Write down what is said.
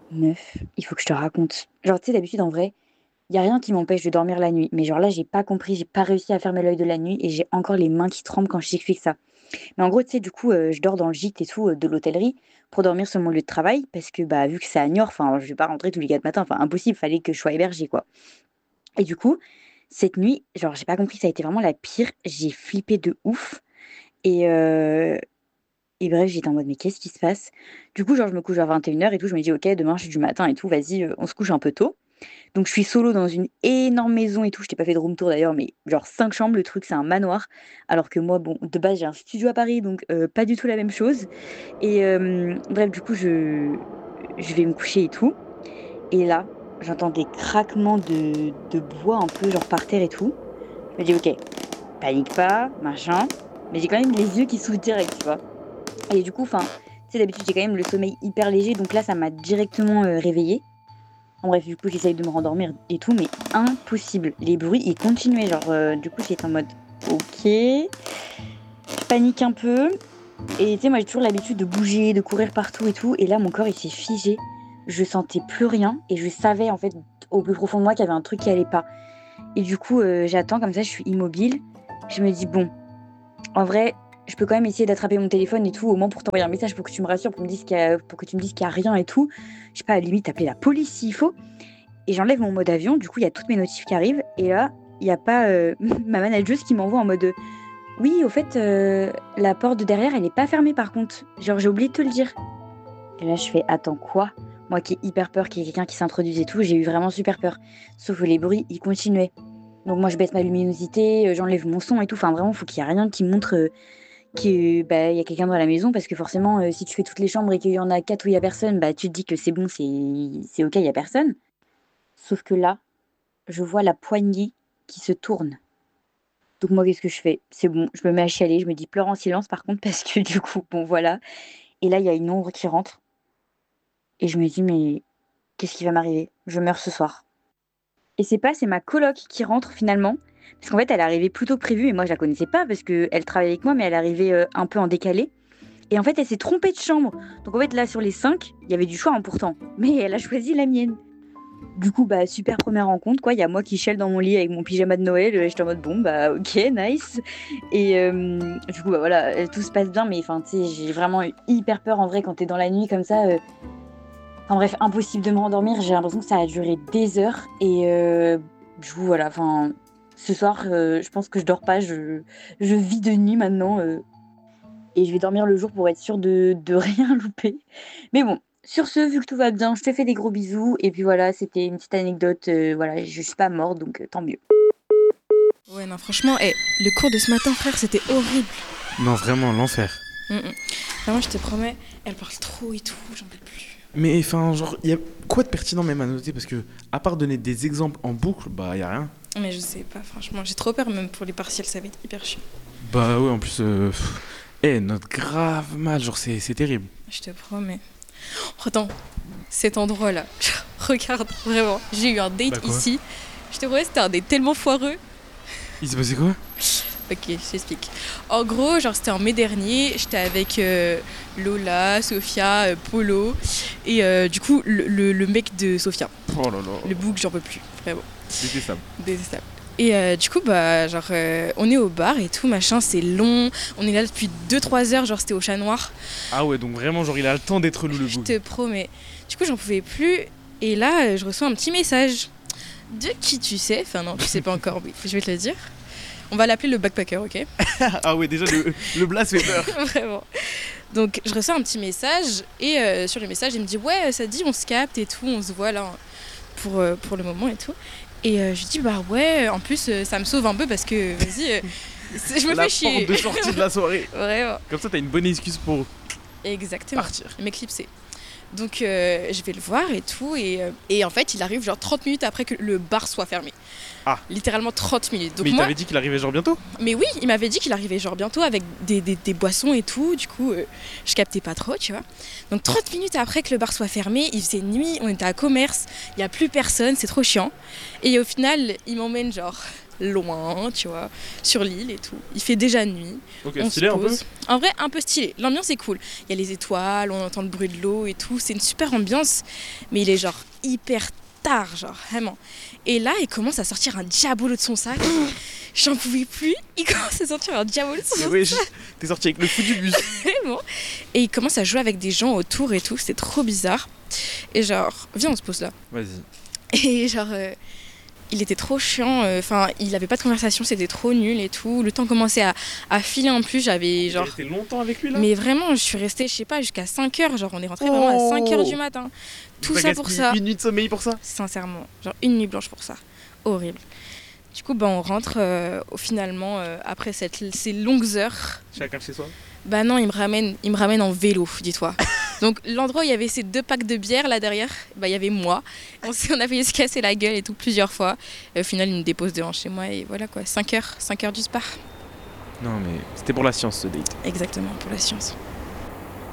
Meuf, il faut que je te raconte. Genre, tu sais, d'habitude, en vrai, il y a rien qui m'empêche de dormir la nuit. Mais genre là, j'ai pas compris, j'ai pas réussi à fermer l'œil de la nuit et j'ai encore les mains qui tremblent quand je t'explique ça. Mais en gros, tu sais, du coup, je dors dans le gîte et tout, de l'hôtellerie pour dormir sur mon lieu de travail parce que, bah, vu que c'est à Niort, enfin, je vais pas rentrer tous les 4 matins, enfin, impossible, fallait que je sois hébergée, quoi. Et du coup, cette nuit, genre, j'ai pas compris, ça a été vraiment la pire. J'ai flippé de ouf et bref, j'étais en mode: «Mais qu'est-ce qui se passe?» Du coup, genre, je me couche vers 21 heures et tout, je me dis: «OK, demain, je suis du matin et tout, vas-y, on se couche un peu tôt». Donc je suis solo dans une énorme maison et tout, je t'ai pas fait de room tour d'ailleurs, mais genre 5 chambres, le truc c'est un manoir. Alors que moi, bon, de base j'ai un studio à Paris, donc pas du tout la même chose. Et bref, du coup, je vais me coucher et tout. Et là, j'entends des craquements de bois un peu genre par terre et tout. Je me dis: «OK, panique pas, machin». Mais j'ai quand même les yeux qui s'ouvrent direct, tu vois? Et du coup, enfin, tu sais d'habitude j'ai quand même le sommeil hyper léger, donc là ça m'a directement, réveillée. En bref, du coup, j'essaye de me rendormir et tout, mais impossible. Les bruits, ils continuaient, genre, du coup, j'étais en mode: «OK». Je panique un peu et tu sais, moi, j'ai toujours l'habitude de bouger, de courir partout et tout et là, mon corps, il s'est figé. Je sentais plus rien et je savais, en fait, au plus profond de moi qu'il y avait un truc qui allait pas et du coup, j'attends comme ça, je suis immobile. Je me dis: «Bon, en vrai, je peux quand même essayer d'attraper mon téléphone et tout, au moins pour t'envoyer un message pour que tu me rassures, pour que tu me dises qu'il y a rien et tout. Je sais pas, à la limite, appeler la police s'il faut». Et j'enlève mon mode avion, du coup, il y a toutes mes notifs qui arrivent et là, il y a pas, ma manageuse qui m'envoie en mode, «Oui, au fait, la porte de derrière, elle est pas fermée par contre. Genre, j'ai oublié de te le dire». Et là, je fais: «Attends, quoi?» Moi qui ai hyper peur qu'il y ait quelqu'un qui s'introduise et tout, j'ai eu vraiment super peur. Sauf que les bruits, ils continuaient. Donc moi, je baisse ma luminosité, j'enlève mon son et tout. Enfin, vraiment, faut qu'il y ait rien qui montre, que, bah, il y a quelqu'un dans la maison parce que forcément, si tu fais toutes les chambres et qu'il y en a 4 où il y a personne, bah, tu te dis que c'est bon, c'est OK, il y a personne. Sauf que là, je vois la poignée qui se tourne. Donc moi, qu'est-ce que je fais? C'est bon, je me mets à chialer, je me dis: «Pleure en silence» par contre parce que du coup, bon voilà et là, il y a une ombre qui rentre et je me dis: «Mais qu'est-ce qui va m'arriver? Je meurs ce soir» et c'est ma coloc qui rentre finalement, parce qu'en fait, elle est arrivée plus tôt que prévu et moi, je la connaissais pas parce qu'elle travaille avec moi mais elle est arrivée, un peu en décalé et en fait, elle s'est trompée de chambre. Donc en fait, là, sur les 5, il y avait du choix, hein, pourtant, mais elle a choisi la mienne. Du coup, bah, super première rencontre quoi, il y a moi qui chiale dans mon lit avec mon pyjama de Noël, j'étais en mode: «Bon, bah, OK, nice» et du coup, bah, voilà, tout se passe bien mais enfin, tu sais, j'ai vraiment eu hyper peur en vrai quand tu es dans la nuit comme ça, enfin bref, impossible de me rendormir. J'ai l'impression que ça a duré des heures et du coup, voilà, enfin, ce soir, je pense que je dors pas, je vis de nuit maintenant, et je vais dormir le jour pour être sûre de rien louper. Mais bon, sur ce, vu que tout va bien, je te fais des gros bisous et puis voilà, c'était une petite anecdote, voilà, je suis pas morte donc tant mieux. Ouais, non, franchement, le cours de ce matin, frère, c'était horrible. Non, vraiment, l'enfer. Vraiment, je te promets, elle parle trop et tout, j'en peux plus. Mais enfin, genre, y a quoi de pertinent même à noter? Parce que, à part donner des exemples en boucle, bah, y a rien. Mais je sais pas, franchement, j'ai trop peur, même pour les partiels, ça va être hyper chiant. Bah ouais, en plus, note grave mal, genre, c'est terrible. Je te promets. Oh, attends, cet endroit-là, regarde, vraiment, j'ai eu un Bah date quoi? ici. Je te promets, c'était un date tellement foireux. Il s'est passé quoi? Ok, je t'explique. En gros, genre c'était en mai dernier, j'étais avec Lola, Sophia, Polo et du coup le mec de Sophia. Oh là là, Le bouc, j'en peux plus, vraiment. détestable. Détestable. Et du coup, bah, genre, on est au bar et tout, machin, c'est long. On est là depuis 2-3 heures, genre, c'était au chat noir. Ah ouais, donc vraiment, genre, il a le temps d'être loup, le Je boug. te promets. Du coup, j'en pouvais plus. Et là, je reçois un petit message. De qui tu sais? Enfin, non, tu sais pas encore, oui, je vais te le dire. On va l'appeler le backpacker, ok? Ah ouais, déjà, le blast fait peur. Vraiment. Donc, je reçois un petit message. Et sur le message, il me dit: Ouais, ça te dit, on se capte et tout, on se voit là pour le moment et tout. Et je lui dis: Bah ouais, en plus, ça me sauve un peu parce que, vas-y, je me La fais chier. porte de sortie de la soirée. Vraiment. Comme ça, t'as une bonne excuse pour Exactement. partir. M'éclipser. Donc je vais le voir et tout et en fait il arrive genre 30 minutes après que le bar soit fermé. Ah. Littéralement 30 minutes. Donc Mais il moi, t'avait dit qu'il arrivait genre bientôt? mais oui, il m'avait dit qu'il arrivait genre bientôt avec des boissons et tout. Du coup je captais pas trop, tu vois. Donc 30 minutes après que le bar soit fermé, il faisait nuit, on était à commerce, il y a plus personne, c'est trop chiant. Et au final il m'emmène genre loin, tu vois, sur l'île et tout. Il fait déjà nuit. Ok, On stylé se un peu. pose. En vrai, un peu stylé. L'ambiance est cool. Il y a les étoiles, on entend le bruit de l'eau et tout. C'est une super ambiance, mais il est genre hyper tard, genre vraiment. Et là, il commence à sortir un diabolo de son sac. J'en pouvais plus. Il commence à sortir un diabolo de son C'est sac. vrai, t'es sorti avec le fou du bus. Vraiment. Et il commence à jouer avec des gens autour et tout. C'est trop bizarre. Et genre, viens, on se pose là. Vas-y. Et genre, il était trop chiant. Enfin, il avait pas de conversation, c'était trop nul et tout. Le temps commençait à filer en plus. J'avais genre. T'es resté longtemps avec lui là. Mais vraiment, je suis restée, je sais pas, jusqu'à 5h. Genre, on est rentré vraiment à 5h du matin. Tout T'as ça pour gaspillé ça. une nuit de sommeil pour ça. Sincèrement. Genre, une nuit blanche pour ça. Horrible. Du coup, bah, on rentre finalement après ces longues heures. Chacun chez soi. Bah non, il me ramène en vélo, dis-toi. Donc l'endroit où il y avait ces 2 packs de bière là derrière, bah il y avait moi. On a failli se casser la gueule et tout plusieurs fois. Et au final, il me dépose devant chez moi et voilà quoi, 5 heures du spa. Non mais c'était pour la science ce date. Exactement, pour la science.